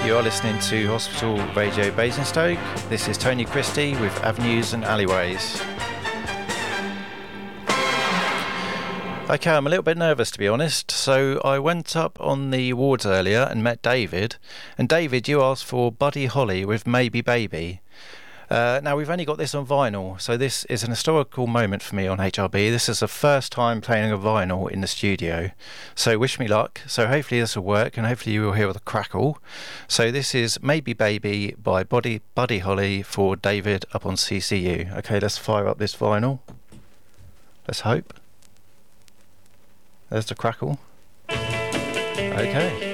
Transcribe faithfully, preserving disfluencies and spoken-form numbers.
You are listening to Hospital Radio Basingstoke. This is Tony Christie with Avenues and Alleyways. Okay, I'm a little bit nervous to be honest. So I went up on the wards earlier and met David. And David, you asked for Buddy Holly with Maybe Baby. Uh, now, we've only got this on vinyl, so this is an historical moment for me on H R B. This is the first time playing a vinyl in the studio. So wish me luck. So hopefully this will work, and hopefully you will hear the crackle. So this is Maybe Baby by Buddy, Buddy Holly for David up on C C U. Okay, let's fire up this vinyl. Let's hope. There's the crackle. Okay.